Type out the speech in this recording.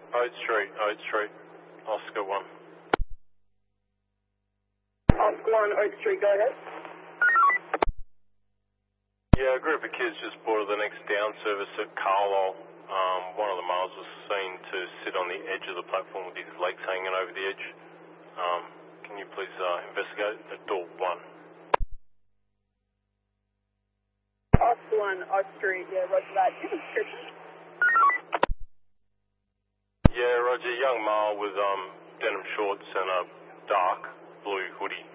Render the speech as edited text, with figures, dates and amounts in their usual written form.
Oat Street, Oscar 1. Oscar 1, Oak Street, go ahead. Yeah, a group of kids just boarded the next down service at Carlisle. One of the males was seen to sit on the edge of the platform with his legs hanging over the edge. Can you please investigate at door 1? Oscar 1, Oak Street, yeah, roger that. Give a description. Yeah, Roger, young male with denim shorts and a dark blue hoodie.